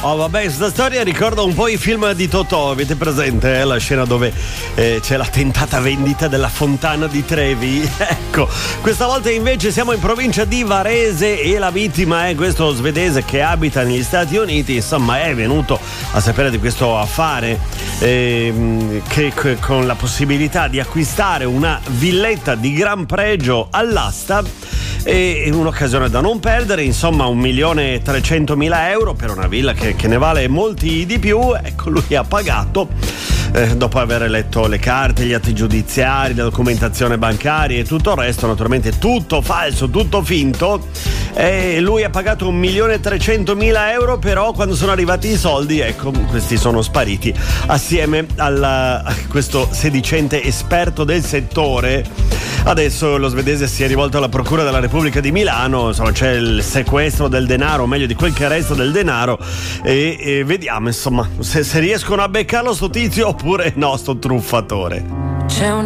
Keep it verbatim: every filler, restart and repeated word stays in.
Oh vabbè, questa storia ricorda un po' i film di Totò, avete presente eh? La scena dove eh, c'è la tentata vendita della fontana di Trevi. Ecco, questa volta invece siamo in provincia di Varese e la vittima è questo svedese che abita negli Stati Uniti. Insomma, è venuto a sapere di questo affare eh, che, che con la possibilità di acquistare una villetta di gran pregio all'asta e in un'occasione da non perdere, insomma un milione e trecentomila euro per una villa che, che ne vale molti di più. Ecco, lui ha pagato eh, dopo aver letto le carte, gli atti giudiziari, la documentazione bancaria e tutto il resto, naturalmente tutto falso, tutto finto, e lui ha pagato un milione e trecentomila euro, però quando sono arrivati i soldi, ecco, questi sono spariti assieme alla, a questo sedicente esperto del settore. Adesso lo svedese si è rivolto alla Procura della Repubblica di Milano, insomma c'è il sequestro del denaro, o meglio di quel che resta del denaro, e, e vediamo insomma se, se riescono a beccarlo sto tizio oppure no, sto truffatore. C'è un